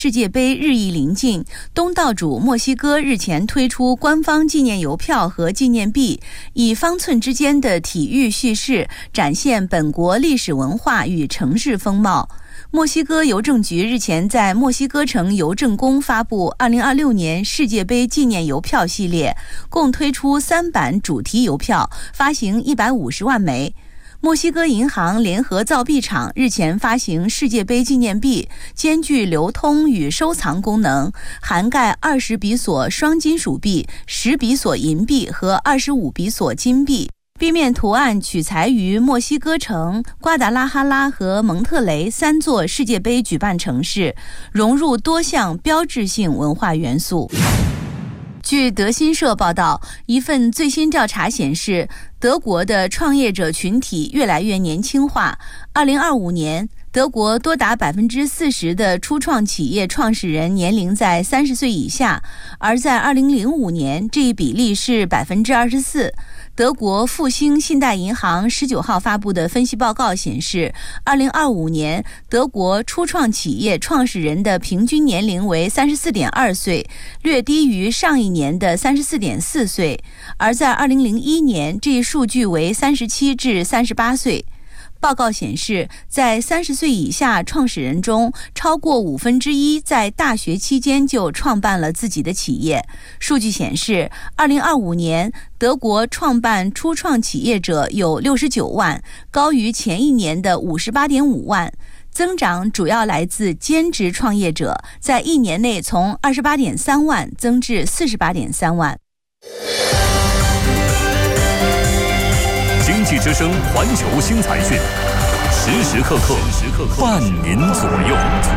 世界杯日益临近，东道主墨西哥日前推出官方纪念邮票和纪念币，以方寸之间的体育叙事展现本国历史文化与城市风貌。墨西哥邮政局日前在墨西哥城邮政宫发布2026年世界杯纪念邮票系列，共推出3版主题邮票，发行150万枚。墨西哥银行联合造币厂日前发行世界杯纪念币，兼具流通与收藏功能，涵盖20比索双金属币、10比索银币和25比索金币。币面图案取材于墨西哥城、瓜达拉哈拉和蒙特雷3座世界杯举办城市，融入多项标志性文化元素。据德新社报道，一份最新调查显示，德国的创业者群体越来越年轻化。2025年，德国多达40%的初创企业创始人年龄在30岁以下，而在2005年，这一比例是24%。德国复兴信贷银行19号发布的分析报告显示，2025年德国初创企业创始人的平均年龄为34.2岁，略低于上一年的34.4岁，而在2001年，这一数据为37至38岁。报告显示，在30岁以下创始人中，超过1/5在大学期间就创办了自己的企业。数据显示，2025年德国创办初创企业者有69万，高于前一年的58.5万。增长主要来自兼职创业者，在1年内从28.3万增至48.3万。 经济之声环球新财讯，时时刻刻伴您左右。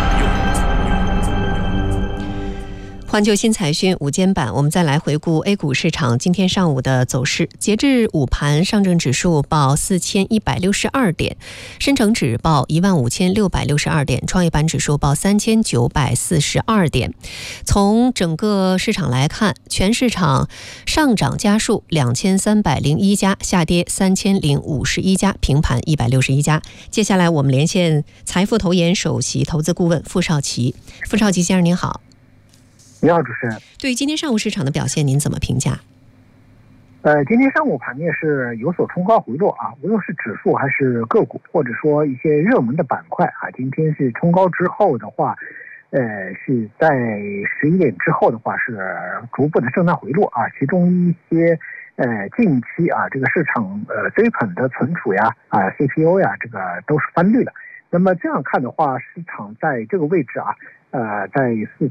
环球新财讯午间版，我们再来回顾 A 股市场今天上午的走势。截至午盘，上证指数报4162点，深成指报15662点，创业板指数报3942点。从整个市场来看，全市场上涨家数2301家，下跌3051家，平盘161家。接下来我们连线财富投研首席投资顾问傅少奇。傅少奇先生您好。 你好，主持人。 对于今天上午市场的表现，您怎么评价？ 今天上午盘面是有所冲高回落啊，无论是指数还是个股，或者说一些热门的板块啊，今天是冲高之后的话，是在11点之后的话是逐步的震荡回落啊，其中一些近期啊这个市场追捧的存储呀啊 CPU 呀这个都是翻绿了。那么这样看的话，市场在这个位置啊在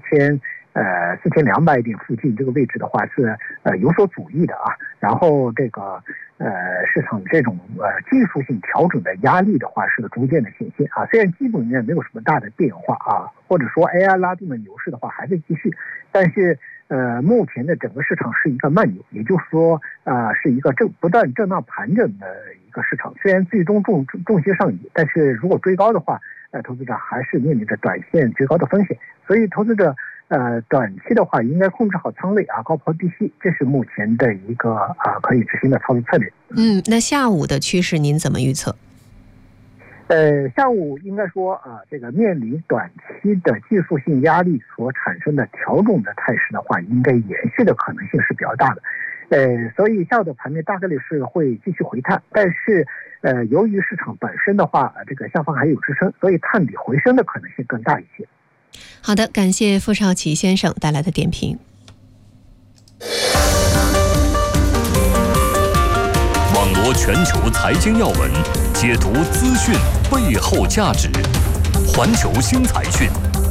4200点附近这个位置的话是有所阻力的啊，然后这个市场这种技术性调整的压力的话是逐渐的显现啊，虽然基本面没有什么大的变化啊，或者说 AI 拉动的牛市的话还在继续，但是目前的整个市场是一个慢牛，也就是说是一个不断震荡盘整的一个市场，虽然最终重心上移，但是如果追高的话，投资者还是面临着短线追高的风险，所以投资者短期的话应该控制好仓位啊，高抛低吸，这是目前的一个可以执行的操作策略。 那下午的趋势您怎么预测？ 下午应该说这个面临短期的技术性压力所产生的调整的态势的话，应该延续的可能性是比较大的。所以下午的盘面大概率是会继续回探，但是由于市场本身的话，这个下方还有支撑，所以探底回升的可能性更大一些。 好的，感谢傅少奇先生带来的点评。 网罗全球财经要闻，解读资讯背后价值，环球新财讯。